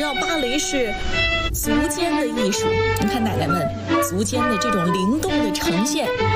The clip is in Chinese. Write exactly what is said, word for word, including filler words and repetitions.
知道芭蕾是足尖的艺术，你看奶奶们足尖的这种灵动的呈现，